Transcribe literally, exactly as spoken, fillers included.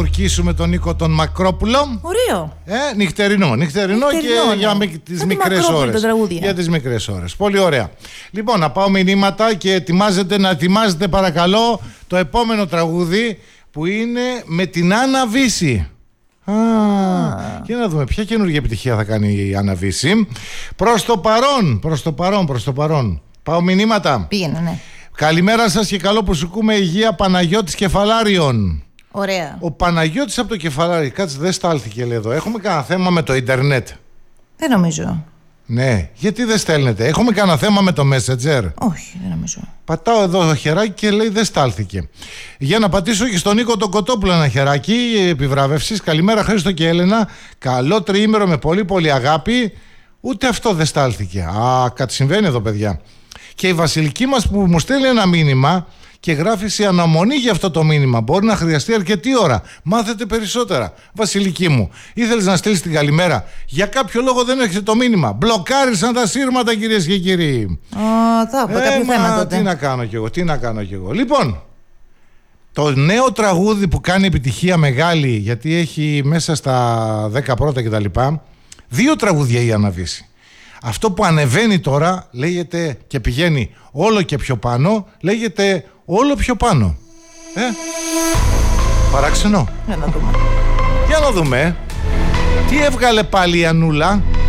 ορκίσουμε τον Νίκο τον Μακρόπουλο. Ωραίο. Ε, νυχτερινό, νυχτερινό, νυχτερινό και ναι. για τις μικρές ώρες. Για τις μικρές ώρες. Πολύ ωραία. Λοιπόν, να πάω μηνύματα και ετοιμάζετε, να ετοιμάζετε παρακαλώ το επόμενο τραγούδι που είναι με την Άννα Βύση. Α, ah. Και να δούμε ποια καινούργια επιτυχία θα κάνει η Άννα Βύση. Προς το παρόν, προς το παρόν, προς το παρόν. Πάω μηνύματα. Πήγαινε, ναι. Καλημέρα σας και καλό που σου κούμε υγεία, Παναγιώτης Κεφαλάριον. Ωραία. Ο Παναγιώτης από το Κεφαλάρι, κάτσε δεν στάλθηκε λέει εδώ. Έχουμε κανένα θέμα με το ίντερνετ? Δεν νομίζω. Ναι, γιατί δεν στέλνετε? Έχουμε κανένα θέμα με το Messenger? Όχι, δεν νομίζω. Πατάω εδώ το χεράκι και λέει δεν στάλθηκε. Για να πατήσω και στον Νίκο τον Κοτόπουλο ένα χεράκι επιβράβευσης. Καλημέρα Χρήστο και Έλενα. Καλό τριήμερο με πολύ πολύ αγάπη. Ούτε αυτό δεν στάλθηκε. Α, κάτι συμβαίνει εδώ παιδιά. Και η Βασιλική μας που μου στέλνει ένα μήνυμα και γράφει σε αναμονή για αυτό το μήνυμα. Μπορεί να χρειαστεί αρκετή ώρα. Μάθετε περισσότερα. Βασιλική μου, ήθελες να στείλεις την καλημέρα. Για κάποιο λόγο δεν έχετε το μήνυμα. Μπλοκάρισαν τα σύρματα, κυρίες και κύριοι. Α, θα πω κάποιο θέμα τότε. Τι να κάνω κι εγώ, τι να κάνω κι εγώ. Λοιπόν, το νέο τραγούδι που κάνει επιτυχία μεγάλη, γιατί έχει μέσα στα δέκα πρώτα κτλ. Δύο τραγούδια η Άννα Βύση. Αυτό που ανεβαίνει τώρα λέγεται και πηγαίνει όλο και πιο πάνω, λέγεται όλο πιο πάνω. Ε, παράξενο. Για να δούμε. Για να δούμε. Τι έβγαλε πάλι η Ανούλα?